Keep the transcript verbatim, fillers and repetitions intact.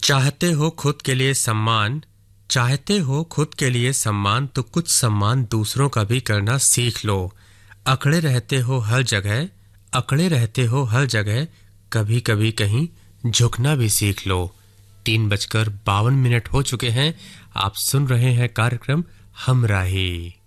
चाहते हो खुद के लिए सम्मान, चाहते हो खुद के लिए सम्मान तो कुछ सम्मान दूसरों का भी करना सीख लो। अकड़े रहते हो हर जगह, अकड़े रहते हो हर जगह, कभी कभी कहीं झुकना भी सीख लो। तीन बजकर बावन मिनट हो चुके हैं। आप सुन रहे हैं कार्यक्रम हमराही।